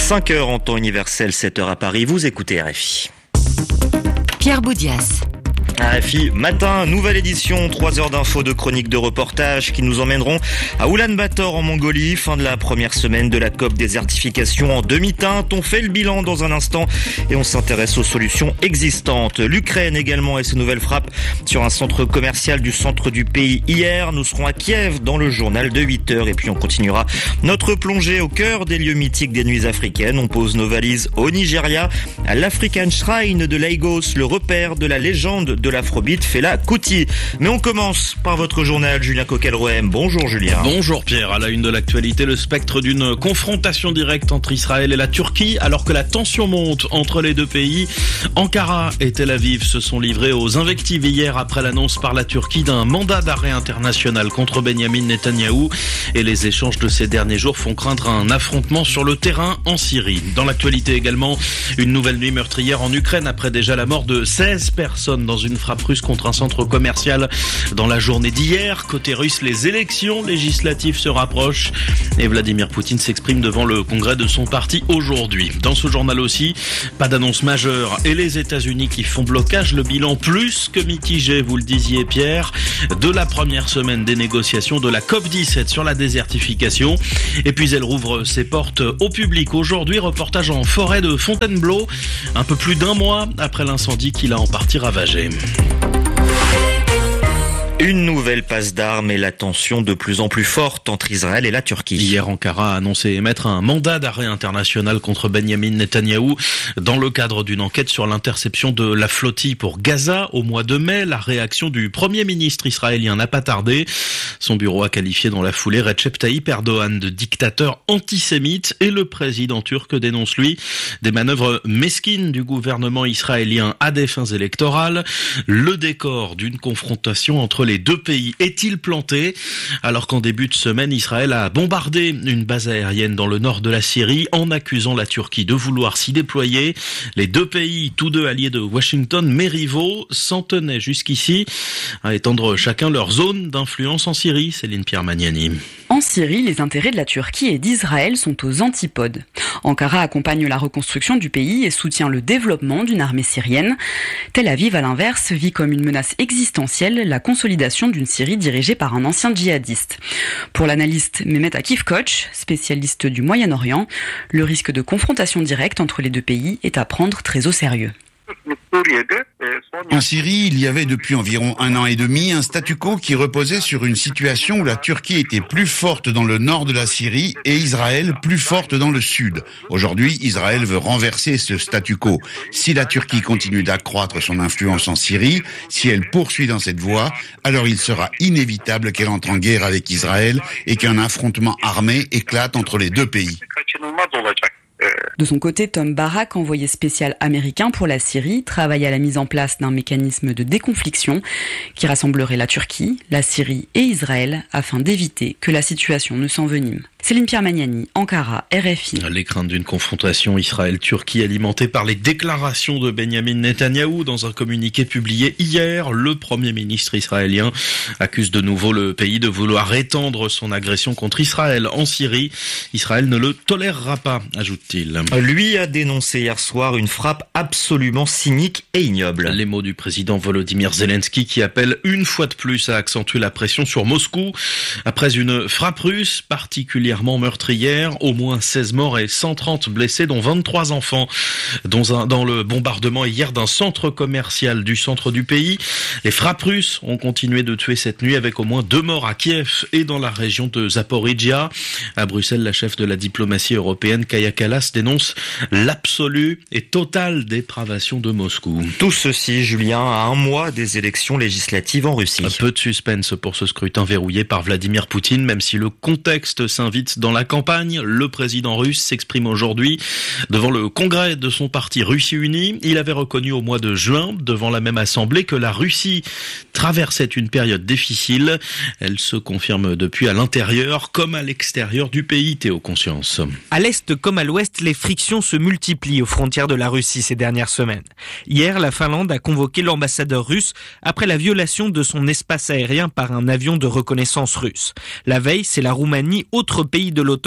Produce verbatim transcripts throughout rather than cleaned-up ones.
cinq heures en temps universel, sept heures à Paris. Vous écoutez R F I. Pierre Boudias. R F I matin, nouvelle édition, trois heures d'infos, de chroniques, de reportages qui nous emmèneront à Oulan-Bator en Mongolie. Fin de la première semaine de la COP désertification en demi-teinte. On fait le bilan dans un instant et on s'intéresse aux solutions existantes. L'Ukraine également et ses nouvelles frappes sur un centre commercial du centre du pays hier. Nous serons à Kiev dans le journal de huit heures et puis on continuera notre plongée au cœur des lieux mythiques des nuits africaines. On pose nos valises au Nigeria, à l'African Shrine de Lagos, le repère de la légende de l'Afrobeat Fela Kuti. Mais on commence par votre journal, Julien Coquel-Rohem. Bonjour Julien. Bonjour Pierre. À la une de l'actualité, le spectre d'une confrontation directe entre Israël et la Turquie, alors que la tension monte entre les deux pays. Ankara et Tel Aviv se sont livrés aux invectives hier après l'annonce par la Turquie d'un mandat d'arrêt international contre Benyamin Netanyahou. Et les échanges de ces derniers jours font craindre un affrontement sur le terrain en Syrie. Dans l'actualité également, une nouvelle nuit meurtrière en Ukraine après déjà la mort de seize personnes dans une frappe russe contre un centre commercial dans la journée d'hier. Côté russe, les élections législatives se rapprochent et Vladimir Poutine s'exprime devant le congrès de son parti aujourd'hui. Dans ce journal aussi, pas d'annonce majeure et les États-Unis qui font blocage, le bilan plus que mitigé, vous le disiez Pierre, de la première semaine des négociations de la COP dix-sept sur la désertification. Et puis elle rouvre ses portes au public aujourd'hui. Reportage en forêt de Fontainebleau, un peu plus d'un mois après l'incendie qui l'a en partie ravagé. Une nouvelle passe d'armes et la tension de plus en plus forte entre Israël et la Turquie. Hier, Ankara a annoncé émettre un mandat d'arrêt international contre Benyamin Netanyahou dans le cadre d'une enquête sur l'interception de la flottille pour Gaza au mois de mai. La réaction du Premier ministre israélien n'a pas tardé. Son bureau a qualifié dans la foulée Recep Tayyip Erdogan de dictateur antisémite et le président turc dénonce, lui, des manœuvres mesquines du gouvernement israélien à des fins électorales. Le décor d'une confrontation entre les deux pays est-il planté alors qu'en début de semaine, Israël a bombardé une base aérienne dans le nord de la Syrie en accusant la Turquie de vouloir s'y déployer. Les deux pays, tous deux alliés de Washington, mais rivaux, s'en tenaient jusqu'ici à étendre chacun leur zone d'influence en Syrie. Céline Pierre-Magnani. En Syrie, les intérêts de la Turquie et d'Israël sont aux antipodes. Ankara accompagne la reconstruction du pays et soutient le développement d'une armée syrienne. Tel Aviv, à l'inverse, vit comme une menace existentielle la consolidation d'une Syrie dirigée par un ancien djihadiste. Pour l'analyste Mehmet Akif Koç, spécialiste du Moyen-Orient, le risque de confrontation directe entre les deux pays est à prendre très au sérieux. En Syrie, il y avait depuis environ un an et demi un statu quo qui reposait sur une situation où la Turquie était plus forte dans le nord de la Syrie et Israël plus forte dans le sud. Aujourd'hui, Israël veut renverser ce statu quo. Si la Turquie continue d'accroître son influence en Syrie, si elle poursuit dans cette voie, alors il sera inévitable qu'elle entre en guerre avec Israël et qu'un affrontement armé éclate entre les deux pays. De son côté, Tom Barak, envoyé spécial américain pour la Syrie, travaille à la mise en place d'un mécanisme de déconfliction qui rassemblerait la Turquie, la Syrie et Israël afin d'éviter que la situation ne s'envenime. Céline Pierre-Magnani, Ankara, R F I. Les craintes d'une confrontation Israël-Turquie alimentée par les déclarations de Benyamin Netanyahou dans un communiqué publié hier. Le Premier ministre israélien accuse de nouveau le pays de vouloir étendre son agression contre Israël en Syrie. Israël ne le tolérera pas, ajoute-t-il. Lui a dénoncé hier soir une frappe absolument cynique et ignoble. Les mots du président Volodymyr Zelensky qui appelle une fois de plus à accentuer la pression sur Moscou après une frappe russe particulièrement meurtrière, au moins seize morts et cent trente blessés, dont vingt-trois enfants, dans, un, dans le bombardement hier d'un centre commercial du centre du pays. Les frappes russes ont continué de tuer cette nuit avec au moins deux morts à Kiev et dans la région de Zaporijia. À Bruxelles, la chef de la diplomatie européenne, Kaja Kallas, dénonce l'absolue et totale dépravation de Moscou. Tout ceci, Julien, à un mois des élections législatives en Russie. Un peu de suspense pour ce scrutin verrouillé par Vladimir Poutine, même si le contexte s'invite dans la campagne. Le président russe s'exprime aujourd'hui devant le congrès de son parti Russie Unie. Il avait reconnu au mois de juin, devant la même assemblée, que la Russie traversait une période difficile. Elle se confirme depuis à l'intérieur comme à l'extérieur du pays. Théo Conscience. À l'est comme à l'ouest, les frictions se multiplient aux frontières de la Russie ces dernières semaines. Hier, la Finlande a convoqué l'ambassadeur russe après la violation de son espace aérien par un avion de reconnaissance russe. La veille, c'est la Roumanie, autre pays de l'OTAN,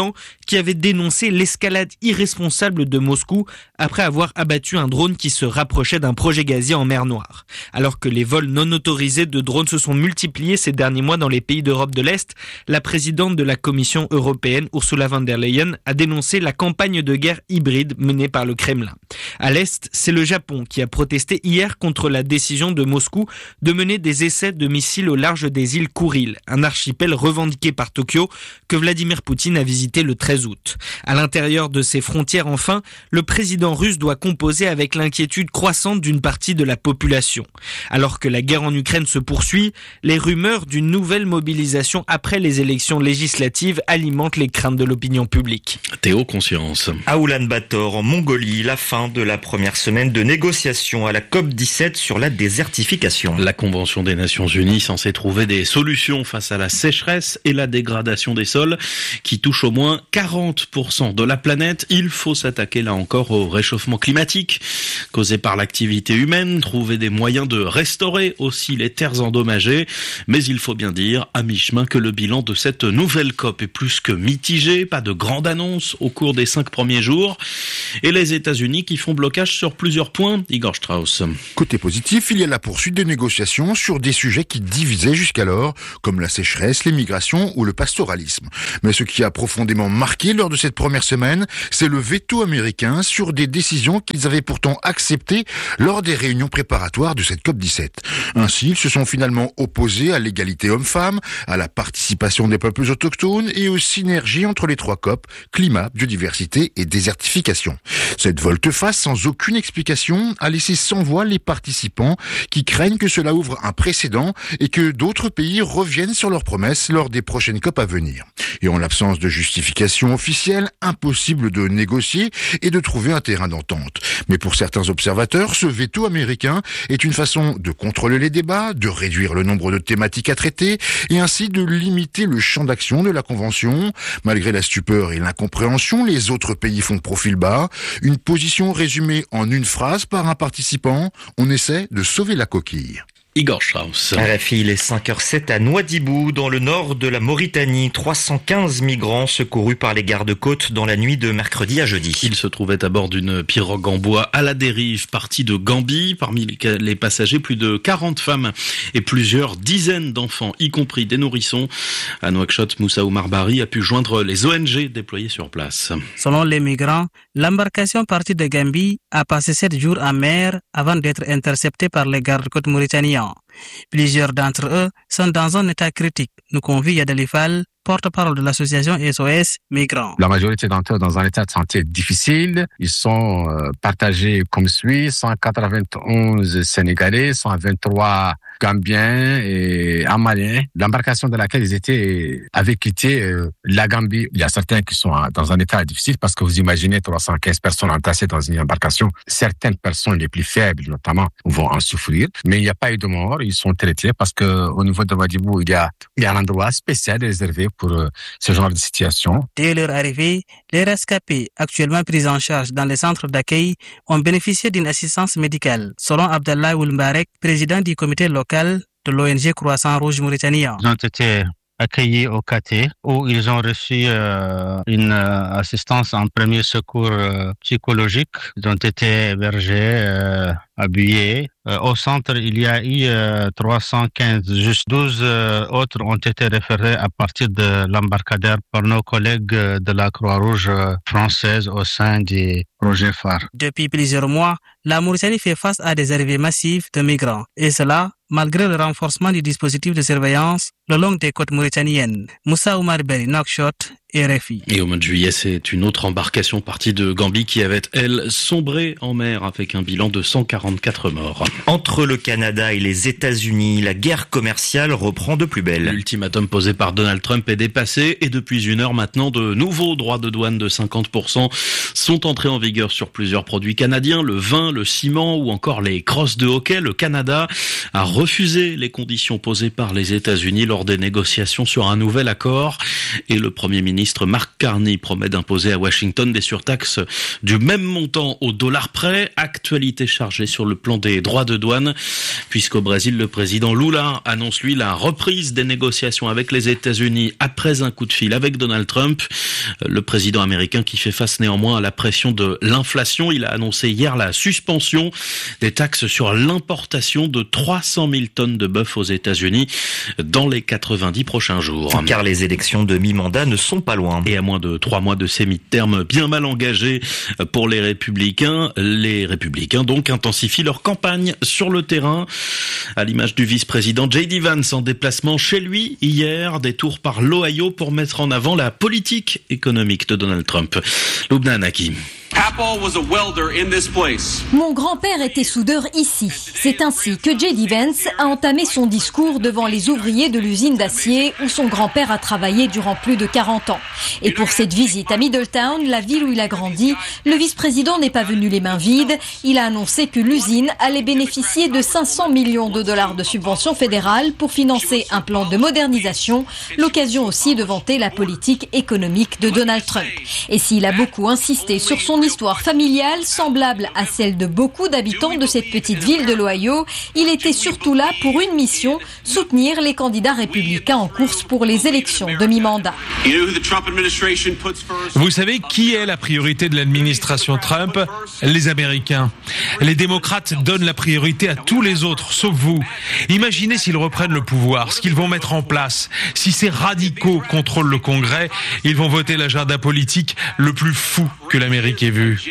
qui avait dénoncé l'escalade irresponsable de Moscou après avoir abattu un drone qui se rapprochait d'un projet gazier en mer Noire. Alors que les vols non autorisés de drones se sont multipliés ces derniers mois dans les pays d'Europe de l'Est, la présidente de la Commission européenne, Ursula von der Leyen, a dénoncé la campagne de guerre hybride menée par le Kremlin. À l'Est, c'est le Japon qui a protesté hier contre la décision de Moscou de mener des essais de missiles au large des îles Kouril, un archipel revendiqué par Tokyo que Vladimir Poutine a visité le treize août. À l'intérieur de ses frontières, enfin, le président russe doit composer avec l'inquiétude croissante d'une partie de la population. Alors que la guerre en Ukraine se poursuit, les rumeurs d'une nouvelle mobilisation après les élections législatives alimentent les craintes de l'opinion publique. Théo Conscience. À Oulan-Bator, en Mongolie, la fin de la première semaine de négociations à la COP dix-sept sur la désertification. La Convention des Nations Unies censée trouver des solutions face à la sécheresse et la dégradation des sols qui touchent au moins quarante pour cent de la planète. Il faut s'attaquer là encore au réchauffement climatique causé par l'activité humaine, trouver des moyens de restaurer aussi les terres endommagées. Mais il faut bien dire, à mi-chemin, que le bilan de cette nouvelle COP est plus que mitigé. Pas de grande annonce au cours des cinq premiers jours. Et les États-Unis qui font blocage sur plusieurs points. Igor Strauss. Côté positif, il y a la poursuite des négociations sur des sujets qui divisaient jusqu'alors, comme la sécheresse, les migrations ou le pastoralisme. Mais ce qui a profondément marqué lors de cette première semaine, c'est le veto américain sur des décisions qu'ils avaient pourtant acceptées lors des réunions préparatoires de cette COP dix-sept. Ainsi, ils se sont finalement opposés à l'égalité homme-femme, à la participation des peuples autochtones et aux synergies entre les trois COP, climat, biodiversité et désertification. Cette volte-face sans aucune explication a laissé sans voix les participants qui craignent que cela ouvre un précédent et que d'autres pays reviennent sur leurs promesses lors des prochaines COP à venir. Et en l'absence de justification officielle, impossible de négocier et de trouver un terrain d'entente. Mais pour certains observateurs, ce veto américain est une façon de contrôler les débats, de réduire le nombre de thématiques à traiter et ainsi de limiter le champ d'action de la Convention. Malgré la stupeur et l'incompréhension, les autres pays font profil bas. Une position résumée en une phrase par un participant, on essaie de sauver la coquille. Igor Strauss. À la fille, il est cinq heures zéro sept à Nouadhibou, dans le nord de la Mauritanie. trois cent quinze migrants secourus par les gardes-côtes dans la nuit de mercredi à jeudi. Ils se trouvaient à bord d'une pirogue en bois à la dérive, partie de Gambie. Parmi les passagers, plus de quarante femmes et plusieurs dizaines d'enfants, y compris des nourrissons. À Nouakchott, Moussa Oumar Bari a pu joindre les O N G déployés sur place. Selon les migrants, l'embarcation partie de Gambie a passé sept jours en mer avant d'être interceptée par les gardes-côtes mauritaniens. Plusieurs d'entre eux sont dans un état critique, nous confie Yadalifal, porte-parole de l'association S O S Migrants. La majorité d'entre eux dans un état de santé difficile. Ils sont euh, partagés comme suit, cent quatre-vingt-onze Sénégalais, cent vingt-trois Gambiens et un Malien. L'embarcation de laquelle ils étaient avaient quitté euh, la Gambie. Il y a certains qui sont dans un état difficile parce que vous imaginez trois cent quinze personnes entassées dans une embarcation. Certaines personnes les plus faibles, notamment, vont en souffrir. Mais il n'y a pas eu de mort. Ils sont traités parce que au niveau de Nouadhibou, il y a, il y a un endroit spécial réservé pour euh, ce genre de situation. Dès leur arrivée, les rescapés, actuellement pris en charge dans les centres d'accueil, ont bénéficié d'une assistance médicale. Selon Abdallah Oulmbarek, président du comité local de l'O N G Croissant Rouge Mauritanien. Ils ont été accueillis au K T où ils ont reçu euh, une euh, assistance en premier secours euh, psychologique. Ils ont été hébergés, euh, habillés. Euh, au centre, il y a eu euh, trois cent quinze, juste douze euh, autres ont été référés à partir de l'embarcadère par nos collègues de la Croix-Rouge euh, française au sein du projet phare. Depuis plusieurs mois, la Mauritanie fait face à des arrivées massives de migrants. Et cela, malgré le renforcement du dispositif de surveillance le long des côtes mauritaniennes. Moussa Oumar Bari, Nouakchott, R F I. Et au mois de juillet, c'est une autre embarcation partie de Gambie qui avait, elle, sombré en mer avec un bilan de cent quarante-quatre morts. Entre le Canada et les États-Unis, la guerre commerciale reprend de plus belle. L'ultimatum posé par Donald Trump est dépassé et depuis une heure maintenant, de nouveaux droits de douane de cinquante pour cent sont entrés en vigueur sur plusieurs produits canadiens, le vin, le ciment ou encore les crosses de hockey. Le Canada a refusé les conditions posées par les États-Unis lors des négociations sur un nouvel accord et le Premier ministre ministre Mark Carney promet d'imposer à Washington des surtaxes du même montant au dollar près. Actualité chargée sur le plan des droits de douane, puisqu'au Brésil, le président Lula annonce lui la reprise des négociations avec les États-Unis après un coup de fil avec Donald Trump. Le président américain qui fait face néanmoins à la pression de l'inflation, il a annoncé hier la suspension des taxes sur l'importation de trois cent mille tonnes de bœuf aux États-Unis dans les quatre-vingt-dix prochains jours. Car les élections de mi-mandat ne sont pas loin. Et à moins de trois mois de ces mi-termes bien mal engagés pour les Républicains, les Républicains donc intensifient leur campagne sur le terrain. À l'image du vice-président J D Vance en déplacement chez lui hier, détour par l'Ohio pour mettre en avant la politique économique de Donald Trump. Lubna Anaki. Mon grand-père était soudeur ici. C'est ainsi que J D Vance a entamé son discours devant les ouvriers de l'usine d'acier où son grand-père a travaillé durant plus de quarante ans. Et pour cette visite à Middletown, la ville où il a grandi, le vice-président n'est pas venu les mains vides. Il a annoncé que l'usine allait bénéficier de cinq cents millions de dollars de subventions fédérales pour financer un plan de modernisation, l'occasion aussi de vanter la politique économique de Donald Trump. Et s'il a beaucoup insisté sur son histoire familiale, semblable à celle de beaucoup d'habitants de cette petite ville de l'Ohio, il était surtout là pour une mission, soutenir les candidats républicains en course pour les élections de mi-mandat. Vous savez qui est la priorité de l'administration Trump? Les Américains. Les démocrates donnent la priorité à tous les autres, sauf vous. Imaginez s'ils reprennent le pouvoir, ce qu'ils vont mettre en place. Si ces radicaux contrôlent le Congrès, ils vont voter l'agenda politique le plus fou que l'Amérique ait vu.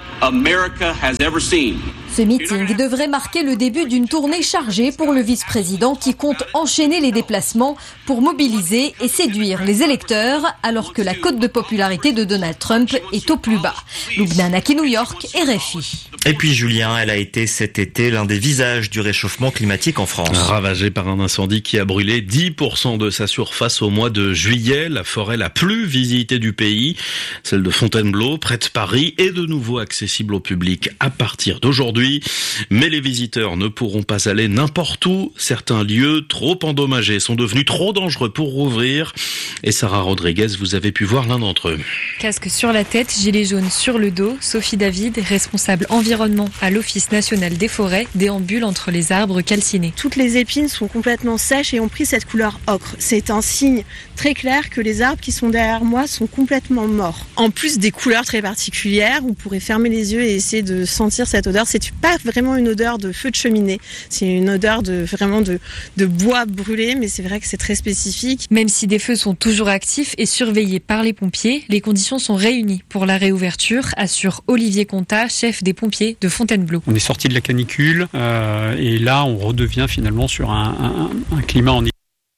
Ce meeting devrait marquer le début d'une tournée chargée pour le vice-président qui compte enchaîner les déplacements pour mobiliser et séduire les électeurs alors que la cote de popularité de Donald Trump est au plus bas. Lubna Anaki, New York, R F I. Et puis Julien, elle a été cet été l'un des visages du réchauffement climatique en France. Ravagée par un incendie qui a brûlé dix pour cent de sa surface au mois de juillet, la forêt la plus visitée du pays, celle de Fontainebleau, près de Paris, est de nouveau accessible au public à partir d'aujourd'hui. Mais les visiteurs ne pourront pas aller n'importe où. Certains lieux trop endommagés sont devenus trop dangereux pour rouvrir. Et Sarah Rodriguez, vous avez pu voir l'un d'entre eux. Casque sur la tête, gilet jaune sur le dos, Sophie David, responsable environnement à l'Office national des forêts, déambule entre les arbres calcinés. Toutes les épines sont complètement sèches et ont pris cette couleur ocre. C'est un signe très clair que les arbres qui sont derrière moi sont complètement morts. En plus des couleurs très particulières, vous pourrez fermer les yeux et essayer de sentir cette odeur. C'est pas vraiment une odeur de feu de cheminée, c'est une odeur de vraiment de, de bois brûlé, mais c'est vrai que c'est très spécifique. Même si des feux sont toujours actifs et surveillés par les pompiers, les conditions sont réunies pour la réouverture, assure Olivier Contat, chef des pompiers de Fontainebleau. On est sorti de la canicule euh, et là on redevient finalement sur un, un, un climat en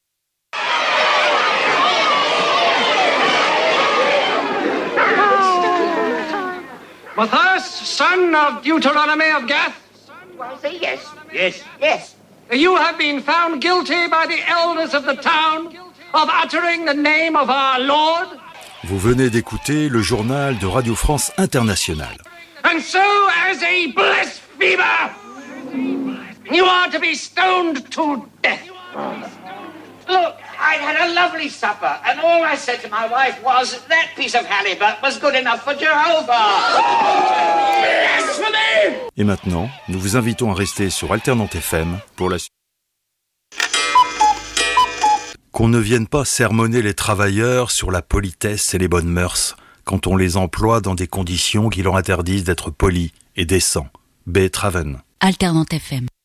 Matthias, son of Deuteronomy of Gath? Was he? Yes. Yes. Yes. You have been found guilty by the elders of the town of uttering the name of our Lord. Vous venez d'écouter le journal de Radio France Internationale. And so, as a blasphemer, you are to be stoned to death. Look, I'd had a lovely supper, and all I said to my wife was that piece of halibut was good enough for Jehovah. Blasphemy! Et maintenant, nous vous invitons à rester sur Alternante F M pour la suite. Qu'on ne vienne pas sermonner les travailleurs sur la politesse et les bonnes mœurs quand on les emploie dans des conditions qui leur interdisent d'être polis et décents. B. Traven. Alternante F M.